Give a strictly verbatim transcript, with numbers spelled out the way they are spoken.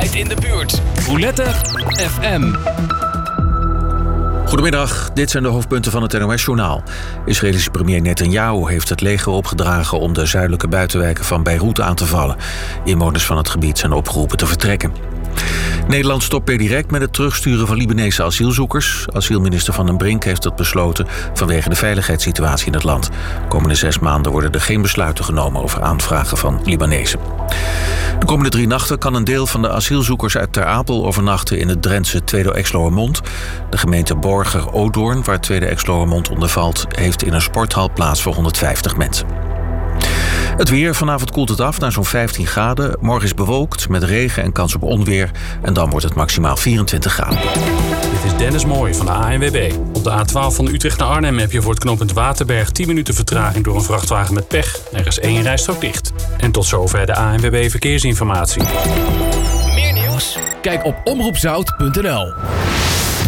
altijd in de buurt. Roulette F M. Goedemiddag, dit zijn de hoofdpunten van het N O S-journaal. Israëlische premier Netanyahu heeft het leger opgedragen om de zuidelijke buitenwijken van Beirut aan te vallen. Inwoners van het gebied zijn opgeroepen te vertrekken. Nederland stopt per direct met het terugsturen van Libanese asielzoekers. Asielminister Van den Brink heeft dat besloten vanwege de veiligheidssituatie in het land. De komende zes maanden worden er geen besluiten genomen over aanvragen van Libanezen. De komende drie nachten kan een deel van de asielzoekers uit Ter Apel overnachten in het Drentse Tweede Exloërmond. De gemeente Borger-Odoorn, waar Tweede Exloërmond onder valt, heeft in een sporthal plaats voor honderdvijftig mensen. Het weer, vanavond koelt het af naar zo'n vijftien graden. Morgen is bewolkt met regen en kans op onweer. En dan wordt het maximaal vierentwintig graden. Dit is Dennis Mooij van de A N W B. Op de A twaalf van Utrecht naar Arnhem heb je voor het knooppunt Waterberg tien minuten vertraging door een vrachtwagen met pech. Er is één rijstrook dicht. En tot zover de A N W B Verkeersinformatie. Meer nieuws? Kijk op omroep zout punt n l.